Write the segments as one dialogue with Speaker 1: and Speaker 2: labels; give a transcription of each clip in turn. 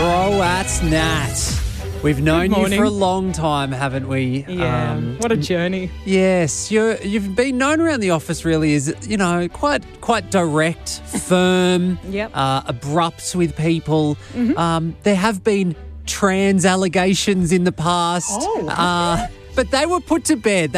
Speaker 1: Croat Nat. We've known you for a long time, haven't we?
Speaker 2: Yeah. What a journey.
Speaker 1: Yes, you've been known around the office really as, quite direct, firm,
Speaker 2: Yep.
Speaker 1: abrupt with people. There have been trans allegations in the past. But they were put to bed.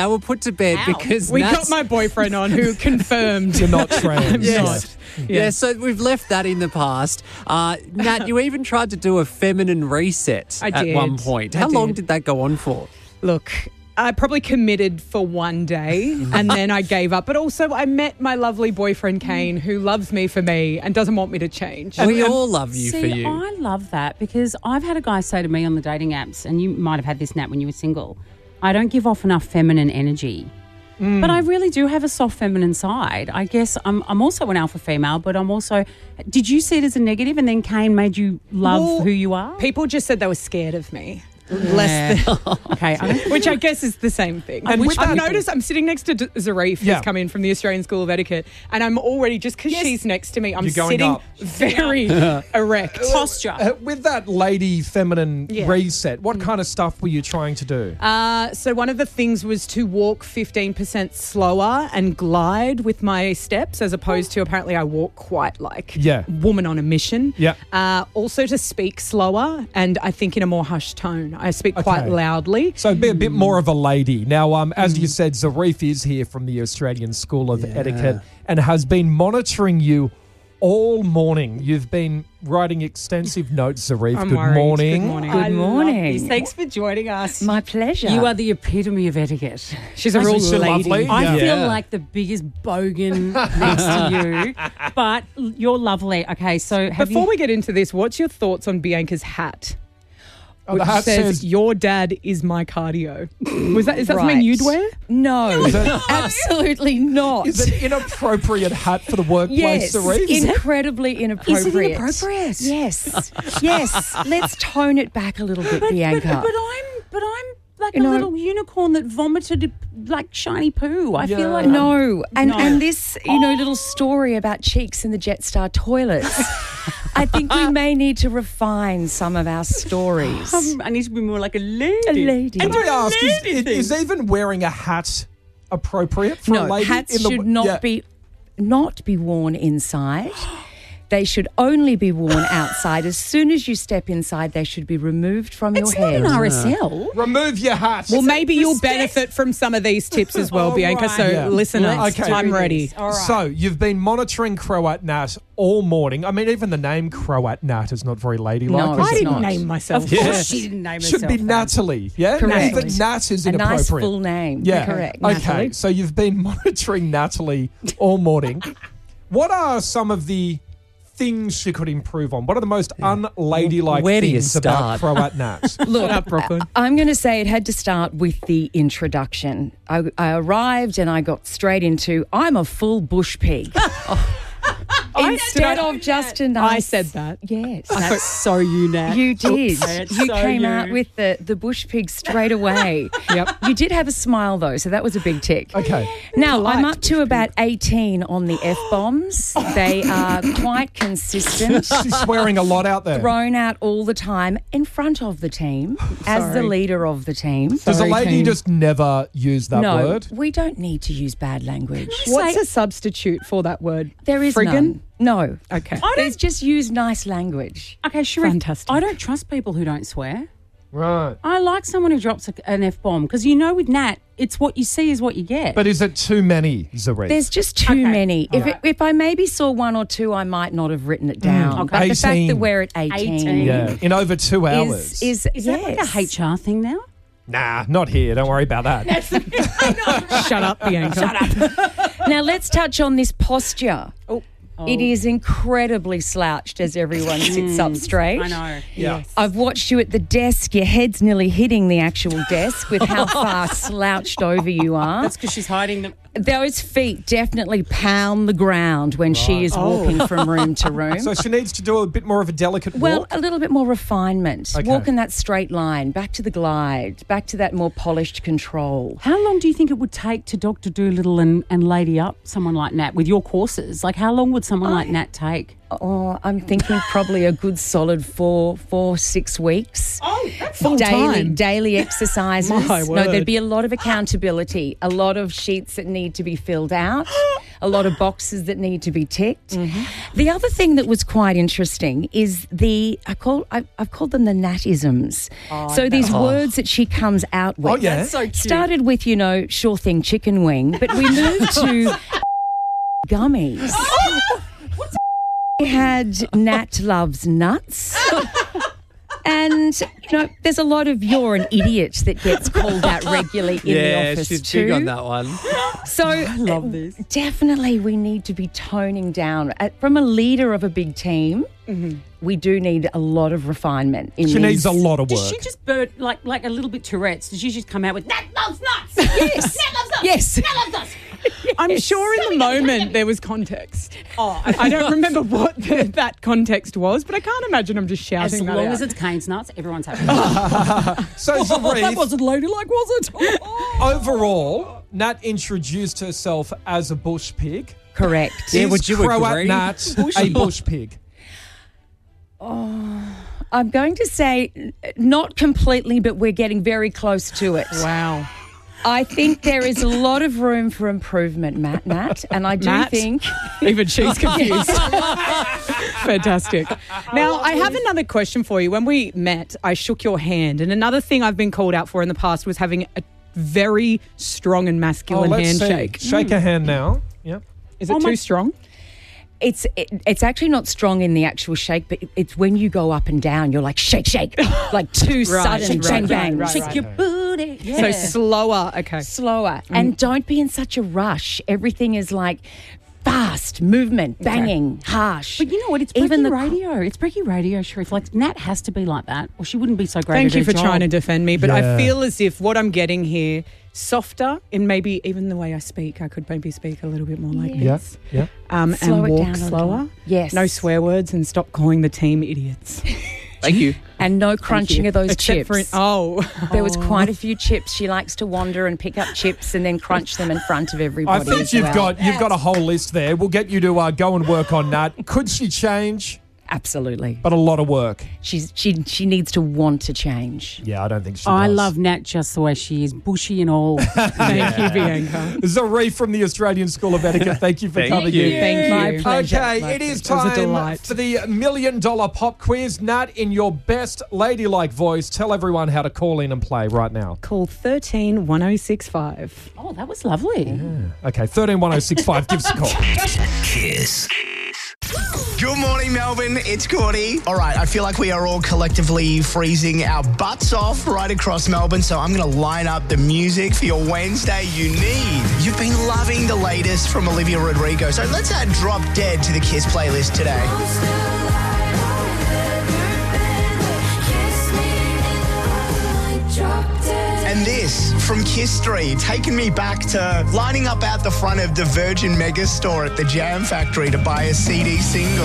Speaker 1: Because
Speaker 2: We got my boyfriend on who confirmed.
Speaker 3: You're not trans.
Speaker 1: Yes. Yeah, so we've left that in the past. Nat, you even tried to do a feminine reset
Speaker 2: I
Speaker 1: at
Speaker 2: did.
Speaker 1: one point.
Speaker 2: I
Speaker 1: How long
Speaker 2: did.
Speaker 1: did that go on for?
Speaker 2: Look, I probably committed for one day and then I gave up. But also I met my lovely boyfriend, Kane, who loves me for me and doesn't want me to change.
Speaker 1: We all love you
Speaker 4: See,
Speaker 1: for you.
Speaker 4: I love that because I've had a guy say to me on the dating apps, and you might have had this, Nat, when you were single, I don't give off enough feminine energy. But I really do have a soft feminine side. I guess I'm also an alpha female, but I'm also... Did you see it as a negative and then Kane made you love
Speaker 2: Well,
Speaker 4: who you are?
Speaker 2: People just said they were scared of me. Less than,
Speaker 4: Okay.
Speaker 2: which I guess is the same thing.
Speaker 3: And with
Speaker 2: I've
Speaker 3: that-
Speaker 2: noticed I'm sitting next to Zarif,
Speaker 3: Yeah.
Speaker 2: who's come in from the Australian School of Etiquette, and I'm already, just because she's next to me, I'm
Speaker 3: You're going
Speaker 2: sitting
Speaker 3: up.
Speaker 2: very erect.
Speaker 4: Posture.
Speaker 3: With that lady feminine
Speaker 2: Yeah.
Speaker 3: reset, what kind of stuff were you trying to do?
Speaker 2: So one of the things was to walk 15% slower and glide with my steps, as opposed to apparently I walk quite like
Speaker 3: Yeah.
Speaker 2: woman on a mission.
Speaker 3: Yeah.
Speaker 2: Also to speak slower and I think in a more hushed tone. I speak quite
Speaker 3: Okay.
Speaker 2: loudly.
Speaker 3: So be a bit more of a lady. Now, as you said, Zarif is here from the Australian School of Etiquette and has been monitoring you all morning. You've been writing extensive notes, Zarif.
Speaker 2: I'm
Speaker 3: Good
Speaker 2: worried.
Speaker 3: morning.
Speaker 2: Good morning.
Speaker 5: Good morning.
Speaker 4: Thanks for joining us.
Speaker 5: My pleasure.
Speaker 4: You are the epitome of etiquette.
Speaker 2: She's a
Speaker 3: Isn't
Speaker 2: real
Speaker 3: she
Speaker 2: lady.
Speaker 3: lovely?
Speaker 4: I
Speaker 3: Yeah.
Speaker 4: feel
Speaker 1: Yeah.
Speaker 4: like the biggest bogan next to you, but you're lovely. Okay, so
Speaker 2: Before we get into this, what's your thoughts on Bianca's hat?
Speaker 3: Oh, the
Speaker 2: Which
Speaker 3: hat
Speaker 2: says,
Speaker 3: says,
Speaker 2: "Your dad is my cardio." Is that something
Speaker 5: Right.
Speaker 2: you'd wear?
Speaker 5: No,
Speaker 3: that-
Speaker 5: absolutely not.
Speaker 3: is it inappropriate hat for the workplace,
Speaker 5: Yes,
Speaker 3: Zarif?
Speaker 5: incredibly inappropriate.
Speaker 4: Is it inappropriate?
Speaker 5: Yes, yes. Let's tone it back a little bit, Bianca.
Speaker 4: But I'm like
Speaker 5: You
Speaker 4: a
Speaker 5: know-
Speaker 4: little unicorn that vomited like shiny poo. I feel like
Speaker 5: No, and
Speaker 4: No.
Speaker 5: and this little story about cheeks in the Jetstar toilets. I think we may need to refine some of our stories.
Speaker 4: I need to be more like a lady.
Speaker 5: A lady.
Speaker 3: Can I ask, is even wearing a hat appropriate for a
Speaker 5: No,
Speaker 3: lady?
Speaker 5: hats
Speaker 3: in the-
Speaker 5: should not
Speaker 3: Yeah.
Speaker 5: be worn inside. They should only be worn outside. As soon as you step inside, they should be removed from
Speaker 4: It's
Speaker 5: your
Speaker 4: not
Speaker 5: head.
Speaker 4: an RSL.
Speaker 3: Remove your hat.
Speaker 2: Well, maybe you'll benefit from some of these tips as well,
Speaker 4: All
Speaker 2: Bianca.
Speaker 4: right.
Speaker 2: So
Speaker 3: Yeah.
Speaker 2: listen up.
Speaker 3: Let's
Speaker 2: I'm
Speaker 4: do
Speaker 2: ready.
Speaker 4: this. All right.
Speaker 3: So, you've been monitoring Croat Nat all morning. I mean, even the name Croat Nat is not very ladylike.
Speaker 5: No,
Speaker 3: is
Speaker 2: I
Speaker 3: it?
Speaker 2: didn't
Speaker 5: not.
Speaker 2: name myself.
Speaker 4: Of course she didn't name herself.
Speaker 3: Should be
Speaker 4: that.
Speaker 3: Natalie, yeah?
Speaker 5: Correct.
Speaker 3: Even Nat is
Speaker 5: A
Speaker 3: inappropriate.
Speaker 5: nice full name.
Speaker 3: Yeah.
Speaker 5: Correct.
Speaker 3: Okay,
Speaker 2: Natalie.
Speaker 3: so you've been monitoring Natalie all morning. What are some of the things she could improve on? What are the most unladylike
Speaker 1: Where do you
Speaker 3: things about
Speaker 1: start?
Speaker 3: Croat Nat?
Speaker 2: Look up, Brooklyn.
Speaker 5: I'm going to say it had to start with the introduction. I arrived and I got straight into, I'm a full bush pig. Instead of just a nice...
Speaker 2: I said that.
Speaker 5: Yes.
Speaker 4: That's so you, Nat.
Speaker 5: You did.
Speaker 4: It's
Speaker 5: You
Speaker 4: so
Speaker 5: came
Speaker 4: you.
Speaker 5: out with the bush pig straight away.
Speaker 2: Yep.
Speaker 5: You did have a smile though, so that was a big tick.
Speaker 3: Okay.
Speaker 5: Now, I'm
Speaker 2: Polite
Speaker 5: up to about 18 on the F-bombs. They are quite consistent.
Speaker 3: She's swearing a lot out there.
Speaker 5: Thrown out all the time in front of the team as the
Speaker 2: Sorry.
Speaker 5: leader of the team.
Speaker 3: Does a
Speaker 2: Sorry,
Speaker 3: lady
Speaker 2: team.
Speaker 3: just never use that
Speaker 5: No,
Speaker 3: word?
Speaker 5: we don't need to use bad language.
Speaker 2: What's a substitute for that word?
Speaker 5: There is
Speaker 2: Friggin'?
Speaker 5: none. No.
Speaker 2: Okay.
Speaker 5: There's just use nice language.
Speaker 4: Okay, Sharif,
Speaker 2: Fantastic.
Speaker 4: I don't trust people who don't swear.
Speaker 3: Right.
Speaker 4: I like someone who drops an F-bomb because with Nat, it's what you see is what you get.
Speaker 3: But is it too many, Zarif?
Speaker 5: There's just too many. If I maybe saw one or two, I might not have written it down.
Speaker 4: okay.
Speaker 5: But the fact
Speaker 3: 18.
Speaker 5: that we're at 18,
Speaker 3: yeah, in over 2 hours.
Speaker 5: is
Speaker 4: that like a HR thing now?
Speaker 3: Nah, not here. Don't worry about that.
Speaker 2: Shut up, Bianca. Shut up.
Speaker 5: Now let's touch on this posture.
Speaker 2: Oh.
Speaker 5: It is incredibly slouched as everyone sits up straight.
Speaker 4: I know.
Speaker 3: Yeah.
Speaker 5: I've watched you at the desk. Your head's nearly hitting the actual desk with how far slouched over you are.
Speaker 4: That's because she's hiding them.
Speaker 5: Those feet definitely pound the ground when she is walking from room to room.
Speaker 3: So she needs to do a bit more of a delicate
Speaker 5: Well,
Speaker 3: walk.
Speaker 5: a little bit more refinement.
Speaker 3: Okay.
Speaker 5: Walk in that straight line, back to the glide, back to that more polished control.
Speaker 4: How long do you think it would take to Dr. Dolittle and lady up someone like Nat with your courses? Like, how long would someone like Nat take?
Speaker 5: I'm thinking probably a good solid 6 weeks.
Speaker 2: Oh, that's full time.
Speaker 5: Daily exercises.
Speaker 2: My word.
Speaker 5: No, there'd be a lot of accountability, a lot of sheets that need to be filled out, a lot of boxes that need to be ticked.
Speaker 2: Mm-hmm.
Speaker 5: The other thing that was quite interesting is I've called them the Natisms. So these words that she comes out with.
Speaker 3: Oh, yeah.
Speaker 2: That's so cute.
Speaker 5: Started with, sure thing, chicken wing, but we moved to gummies. We had Nat loves nuts. And, there's a lot of you're an idiot that gets called out regularly in the office
Speaker 1: she's
Speaker 5: too.
Speaker 1: big on that one.
Speaker 5: So I
Speaker 2: love this.
Speaker 5: Definitely we need to be toning down. From a leader of a big team, we do need a lot of refinement.
Speaker 3: She needs a lot of work.
Speaker 4: Does she just burn like a little bit Tourette's? Does she just come out with Nat loves nuts? Yes. Nat loves nuts.
Speaker 5: Yes.
Speaker 4: Nat loves nuts.
Speaker 2: I'm sure in the moment there was context. I don't remember what that context was, but I can't imagine I'm just shouting
Speaker 4: As
Speaker 2: that
Speaker 4: long
Speaker 2: out.
Speaker 4: as it's Kane's nuts, everyone's happy.
Speaker 3: So, Zarif,
Speaker 4: That wasn't ladylike, was it?
Speaker 3: overall, Nat introduced herself as a bush pig.
Speaker 5: Correct.
Speaker 1: Yeah,
Speaker 3: Is
Speaker 1: would you
Speaker 3: Croat
Speaker 1: agree?
Speaker 3: Nat a bush pig?
Speaker 5: I'm going to say not completely, but we're getting very close to it.
Speaker 2: Wow.
Speaker 5: I think there is a lot of room for improvement, Nat, and I do
Speaker 2: Matt?
Speaker 5: think...
Speaker 2: Even she's confused. Fantastic. Now, I have another question for you. When we met, I shook your hand, and another thing I've been called out for in the past was having a very strong and masculine
Speaker 3: let's
Speaker 2: handshake.
Speaker 3: see. Shake a hand now. Yep.
Speaker 2: Is it too strong?
Speaker 5: It's actually not strong in the actual shake, but it's when you go up and down, you're like, shake, shake, like too sudden, bang, bang.
Speaker 2: right.
Speaker 4: Shake your booty.
Speaker 2: So
Speaker 4: Yeah.
Speaker 2: slower. Okay.
Speaker 5: Slower. And don't be in such a rush. Everything is like fast, movement, banging, harsh.
Speaker 4: But you know what? It's breaking radio. It's breaking radio, Sharif. Like, Nat has to be like that, or she wouldn't be so great
Speaker 2: Thank
Speaker 4: at
Speaker 2: you
Speaker 4: her
Speaker 2: for
Speaker 4: job.
Speaker 2: trying to defend me, but I
Speaker 3: Yeah.
Speaker 2: feel as if what I'm getting here, softer in maybe even the way I speak, I could maybe speak a little bit more like
Speaker 3: Yeah.
Speaker 2: this.
Speaker 3: Yeah.
Speaker 2: And
Speaker 5: Slow it
Speaker 2: walk
Speaker 5: down a little.
Speaker 2: slower.
Speaker 5: Yes.
Speaker 2: No swear words and stop calling the team idiots.
Speaker 1: Thank you.
Speaker 5: And no crunching of those
Speaker 2: Except
Speaker 5: chips.
Speaker 2: for
Speaker 5: There was quite a few chips. She likes to wander and pick up chips and then crunch them in front of everybody.
Speaker 3: I think
Speaker 5: as
Speaker 3: you've
Speaker 5: well.
Speaker 3: got a whole list there. We'll get you to go and work on Nat. Could she change?
Speaker 5: Absolutely.
Speaker 3: But a lot of work.
Speaker 5: She needs to want to change.
Speaker 3: Yeah, I don't think she
Speaker 4: I
Speaker 3: does.
Speaker 4: love Nat just the way she is, bushy and all.
Speaker 2: Thank you, Bianca.
Speaker 3: Zarif from the Australian School of Etiquette. Thank you for coming
Speaker 1: you.
Speaker 3: in.
Speaker 2: Thank you.
Speaker 5: My pleasure.
Speaker 3: Okay, it is
Speaker 2: It was a
Speaker 3: time
Speaker 2: delight.
Speaker 3: for the $1 million pop quiz. Nat, in your best ladylike voice, tell everyone how to call in and play right now.
Speaker 2: Call 13 1065.
Speaker 4: Oh, that was lovely.
Speaker 3: Okay, 131065, give us a call.
Speaker 6: Kiss. Good morning, Melbourne. It's Cordy. All right, I feel like we are all collectively freezing our butts off right across Melbourne, so I'm going to line up the music for your Wednesday you need. You've been loving the latest from Olivia Rodrigo, so let's add Drop Dead to the Kiss playlist today. And this from Kiss Street, taking me back to lining up out the front of the Virgin Megastore at the Jam Factory to buy a CD single.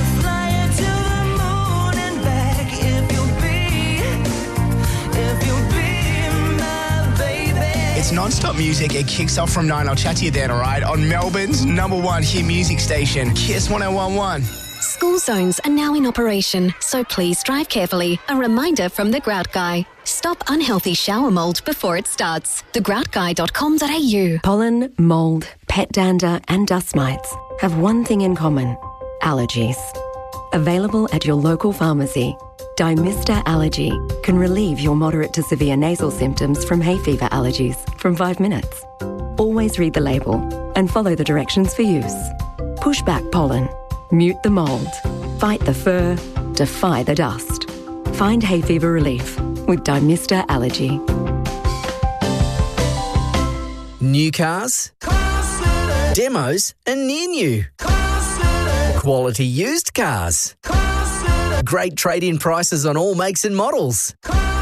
Speaker 6: It's non-stop music. It kicks off from 9. I'll chat to you then, all right? On Melbourne's #1 hit music station, Kiss 101.1.
Speaker 7: School zones are now in operation, so please drive carefully. A reminder from The Grout Guy. Stop unhealthy shower mould before it starts. thegroutguy.com.au.
Speaker 8: Pollen, mold, pet dander, and dust mites have one thing in common: allergies. Available at your local pharmacy. Dimista Allergy can relieve your moderate to severe nasal symptoms from hay fever allergies from 5 minutes. Always read the label and follow the directions for use. Push back pollen. Mute the mold. Fight the fur. Defy the dust. Find hay fever relief with Dimista Allergy.
Speaker 9: New cars, demos and near new, quality used cars, great trade-in prices on all makes and models.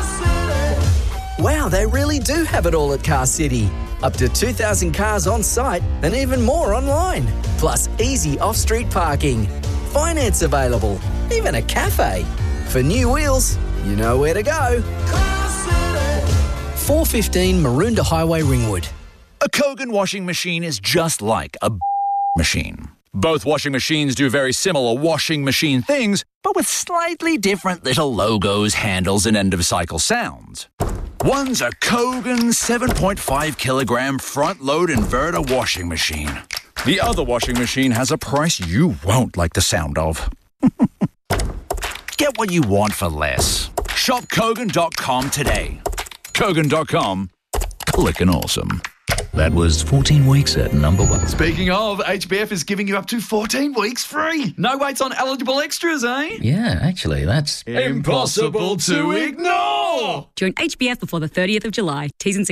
Speaker 9: Wow, they really do have it all at Car City. Up to 2,000 cars on site and even more online. Plus easy off-street parking. Finance available. Even a cafe. For new wheels, you know where to go. 415 Maroondah Highway, Ringwood.
Speaker 10: A Kogan washing machine is just like a machine. Both washing machines do very similar washing machine things, but with slightly different little logos, handles, and end-of-cycle sounds. One's a Kogan 7.5 kilogram front-load inverter washing machine. The other washing machine has a price you won't like the sound of. Get what you want for less. Shop Kogan.com today. Kogan.com. Clickin' awesome.
Speaker 11: That was 14 weeks at number 1.
Speaker 12: Speaking of, HBF is giving you up to 14 weeks free. No waits on eligible extras, eh?
Speaker 11: Yeah, actually, that's
Speaker 12: impossible to ignore.
Speaker 13: Join HBF before the 30th of July. T's and C's